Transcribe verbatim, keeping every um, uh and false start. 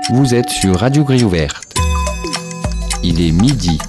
Vous êtes sur Radio Grille Ouverte. Il est midi.